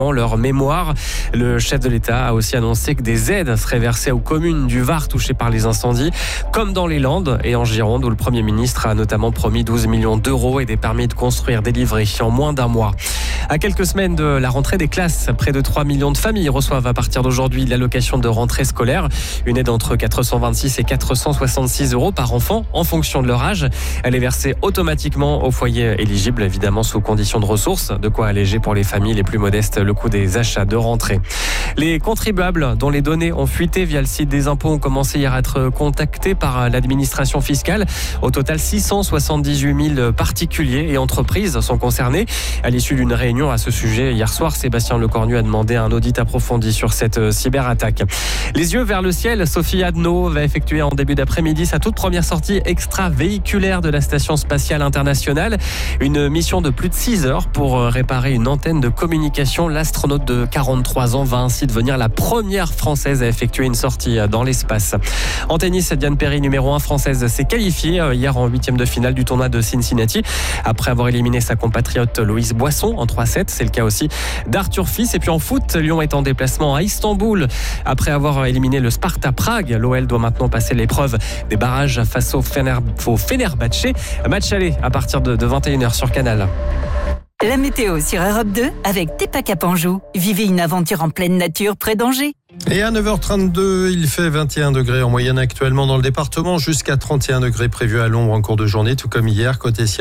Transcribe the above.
leur mémoire. Le chef de l'État a aussi annoncé que des aides seraient versées aux communes du Var touchées par les incendies, comme dans les Landes et en Gironde, où le Premier ministre a notamment promis 12 millions d'euros et des permis de construire délivrés en moins d'un mois. À quelques semaines de la rentrée des classes, près de 3 millions de familles reçoivent à partir d'aujourd'hui l'allocation de rentrée scolaire. Une aide entre 426 et 466 euros par enfant en fonction de leur âge. Elle est versée automatiquement aux foyers éligibles, évidemment sous conditions de ressources, de quoi alléger pour les familles les plus modestes le coût des achats de rentrée. Les contribuables dont les données ont fuité via le site des impôts ont commencé hier à être contactés par l'administration fiscale. Au total, 678 000 particuliers et entreprises sont concernés. À l'issue d'une réunion à ce sujet hier soir, Sébastien Lecornu a demandé un audit approfondi sur cette cyberattaque. Les yeux vers le ciel, Sophie Adno va effectuer en début d'après-midi sa toute première sortie extravéhiculaire de la Station spatiale internationale. Une mission de plus de 6 heures pour réparer une antenne de communication. L'astronaute de 43 ans va ainsi devenir la première Française à effectuer une sortie dans l'espace. En tennis, Diane Perry, numéro 1 française, s'est qualifiée hier en 8e de finale du tournoi de Cincinnati après avoir éliminé sa compatriote Louise Boisson en 3-7. C'est le cas aussi d'Arthur Fils. Et puis en foot, Lyon est en déplacement à Istanbul. Après avoir éliminé le Sparta Prague, l'OL doit maintenant passer l'épreuve des barrages face au Fenerbahçe. Match aller à partir de 21h sur Canal. La météo sur Europe 2 avec Tepa Cap Anjou. Vivez une aventure en pleine nature près d'Angers. Et à 9h32, il fait 21 degrés en moyenne actuellement dans le département, jusqu'à 31 degrés prévus à l'ombre en cours de journée, tout comme hier. Côté ciel,